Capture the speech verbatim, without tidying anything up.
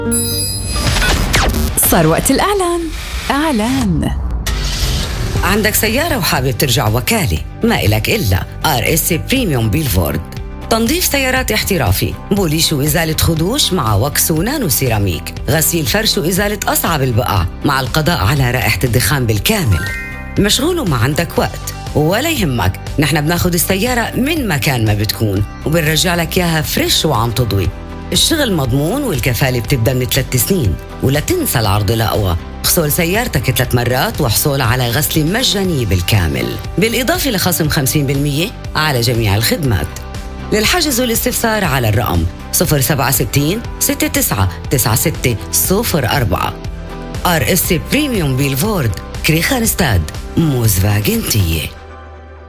صار وقت الإعلان. إعلان. عندك سيارة وحابب ترجع وكالة؟ ما إلك إلا آر إس بريميوم بيلفورد. تنظيف سيارات احترافي، بوليش وإزالة خدوش مع وكس ونانو سيراميك، غسيل فرش وإزالة أصعب البقع مع القضاء على رائحة الدخان بالكامل. مشغول وما عندك وقت؟ ولا يهمك، نحن بناخد السيارة من مكان ما بتكون وبنرجع لك إياها فريش وعم تضوي. الشغل مضمون والكفالة بتبدأ من ثلاث سنين. ولا تنسى العرض الأقوى، اغسل سيارتك ثلاث مرات وحصول على غسل مجاني بالكامل، بالإضافة لخصم خمسين بالمية على جميع الخدمات. للحجز والاستفسار على الرقم صفر سبعة ستين ستة تسعة تسعة ستة صفر أربعة. آر إس بريميوم بيلفورد، كريخانستاد، موزفاجنتية.